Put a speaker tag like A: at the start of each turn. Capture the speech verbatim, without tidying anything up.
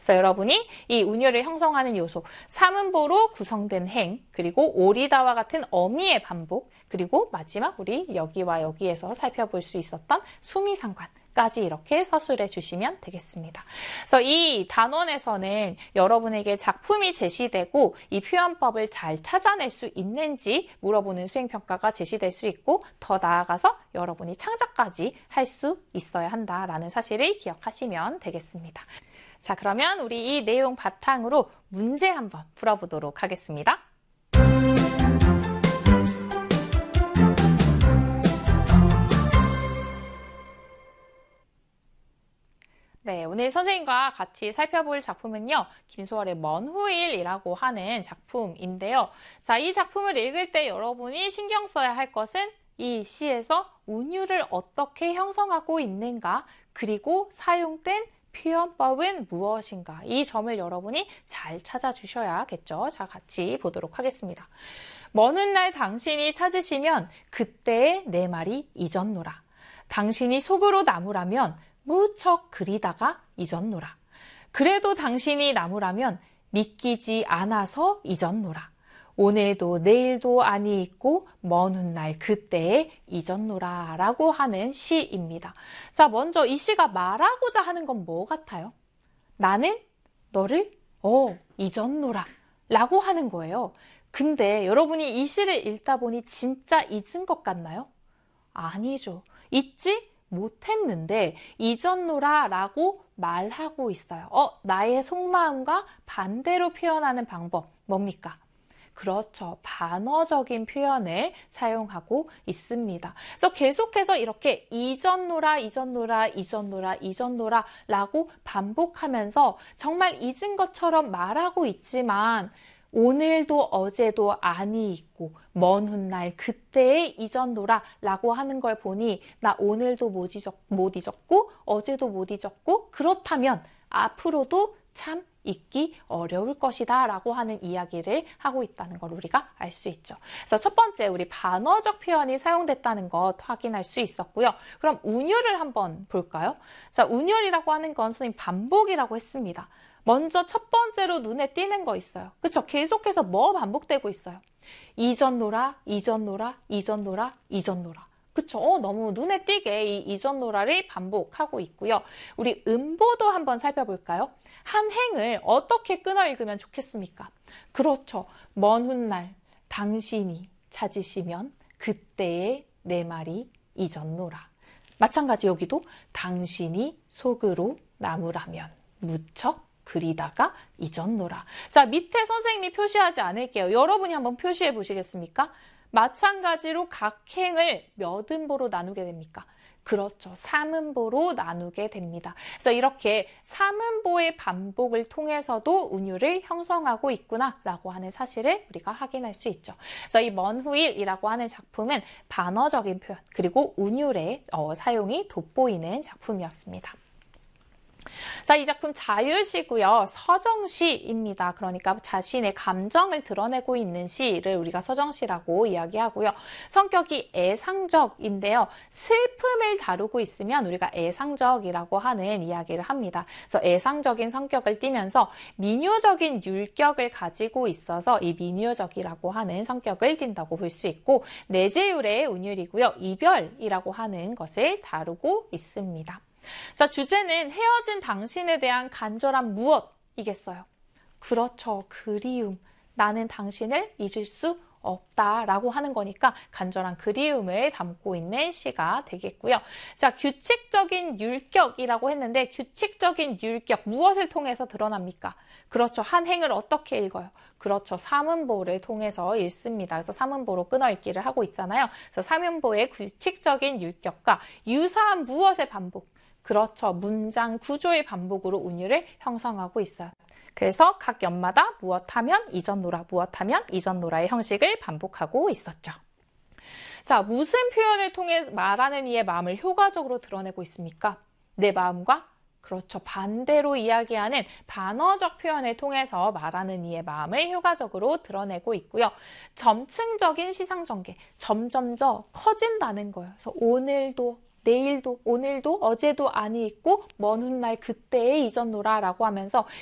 A: 그래서 여러분이 이 운율을 형성하는 요소, 삼음보로 구성된 행, 그리고 오리다와 같은 어미의 반복, 그리고 마지막 우리 여기와 여기에서 살펴볼 수 있었던 수미상관, 까지 이렇게 서술해 주시면 되겠습니다. 그래서 이 단원에서는 여러분에게 작품이 제시되고 이 표현법을 잘 찾아낼 수 있는지 물어보는 수행평가가 제시될 수 있고, 더 나아가서 여러분이 창작까지 할 수 있어야 한다라는 사실을 기억하시면 되겠습니다. 자, 그러면 우리 이 내용 바탕으로 문제 한번 풀어보도록 하겠습니다. 네, 오늘 선생님과 같이 살펴볼 작품은요, 김소월의 먼 후일이라고 하는 작품인데요. 자, 이 작품을 읽을 때 여러분이 신경 써야 할 것은 이 시에서 운율을 어떻게 형성하고 있는가, 그리고 사용된 표현법은 무엇인가, 이 점을 여러분이 잘 찾아주셔야겠죠. 자, 같이 보도록 하겠습니다. 먼 훗날 당신이 찾으시면 그때의 내 말이 잊었노라. 당신이 속으로 나무라면 무척 그리다가 잊었노라. 그래도 당신이 나무라면 믿기지 않아서 잊었노라. 오늘도 내일도 아니 있고 먼 훗날 그때에 잊었노라 라고 하는 시입니다. 자, 먼저 이 시가 말하고자 하는 건 뭐 같아요? 나는 너를 어 잊었노라 라고 하는 거예요. 근데 여러분이 이 시를 읽다 보니 진짜 잊은 것 같나요? 아니죠. 잊지 못했는데 잊었노라 라고 말하고 있어요. 어, 나의 속마음과 반대로 표현하는 방법 뭡니까? 그렇죠. 반어적인 표현을 사용하고 있습니다. 그래서 계속해서 이렇게 잊었노라, 잊었노라, 잊었노라, 잊었노라 라고 반복하면서 정말 잊은 것처럼 말하고 있지만 오늘도 어제도 아니 있고 먼 훗날 그때에 잊었노라 라고 하는 걸 보니 나 오늘도 못, 잊었, 못 잊었고 어제도 못 잊었고 그렇다면 앞으로도 참 잊기 어려울 것이다 라고 하는 이야기를 하고 있다는 걸 우리가 알 수 있죠. 그래서 첫 번째 우리 반어적 표현이 사용됐다는 것 확인할 수 있었고요. 그럼 운율을 한번 볼까요? 자, 운율이라고 하는 건 선생님 반복이라고 했습니다. 먼저 첫 번째로 눈에 띄는 거 있어요. 그쵸? 계속해서 뭐 반복되고 있어요? 잊었노라, 잊었노라, 잊었노라, 잊었노라. 그쵸? 어, 너무 눈에 띄게 이 잊었노라를 반복하고 있고요. 우리 음보도 한번 살펴볼까요? 한 행을 어떻게 끊어 읽으면 좋겠습니까? 그렇죠. 먼 훗날 당신이 찾으시면 그때의 내 말이 잊었노라. 마찬가지 여기도 당신이 속으로 나무라면 무척 그리다가 잊었노라. 자, 밑에 선생님이 표시하지 않을게요. 여러분이 한번 표시해 보시겠습니까? 마찬가지로 각 행을 몇 음보로 나누게 됩니까? 그렇죠. 삼음보로 나누게 됩니다. 그래서 이렇게 삼음보의 반복을 통해서도 운율을 형성하고 있구나라고 하는 사실을 우리가 확인할 수 있죠. 그래서 이 먼 후일이라고 하는 작품은 반어적인 표현 그리고 운율의 어, 사용이 돋보이는 작품이었습니다. 자, 이 작품 자유시고요. 서정시입니다. 그러니까 자신의 감정을 드러내고 있는 시를 우리가 서정시라고 이야기하고요. 성격이 애상적인데요. 슬픔을 다루고 있으면 우리가 애상적이라고 하는 이야기를 합니다. 그래서 애상적인 성격을 띠면서 민요적인 율격을 가지고 있어서 이 민요적이라고 하는 성격을 띈다고 볼 수 있고, 내재율의 운율이고요. 이별이라고 하는 것을 다루고 있습니다. 자, 주제는 헤어진 당신에 대한 간절한 무엇이겠어요? 그렇죠. 그리움. 나는 당신을 잊을 수 없다라고 하는 거니까 간절한 그리움을 담고 있는 시가 되겠고요. 자, 규칙적인 율격이라고 했는데 규칙적인 율격 무엇을 통해서 드러납니까? 그렇죠. 한 행을 어떻게 읽어요? 그렇죠. 삼음보를 통해서 읽습니다. 그래서 삼음보로 끊어 읽기를 하고 있잖아요. 그래서 삼음보의 규칙적인 율격과 유사한 무엇의 반복? 그렇죠. 문장 구조의 반복으로 운율을 형성하고 있어요. 그래서 각 연마다 무엇하면 잊었노라, 무엇하면 잊었노라의 형식을 반복하고 있었죠. 자, 무슨 표현을 통해 말하는 이의 마음을 효과적으로 드러내고 있습니까? 내 마음과 그렇죠. 반대로 이야기하는 반어적 표현을 통해서 말하는 이의 마음을 효과적으로 드러내고 있고요. 점층적인 시상전개, 점점 더 커진다는 거예요. 그래서 오늘도 내일도 오늘도 어제도 아니 있고 먼 훗날 그때에 잊었노라 라고 하면서